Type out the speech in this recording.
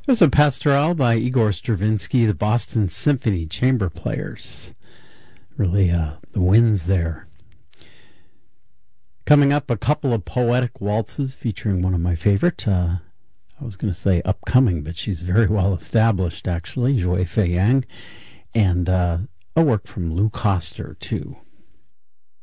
There's a pastoral by Igor Stravinsky, the Boston Symphony Chamber Players. Really, the winds there. Coming up, a couple of poetic waltzes featuring one of my favorite, I was going to say upcoming, but she's very well established, actually, Joy Fei Yang, and a work from Lou Koster, too.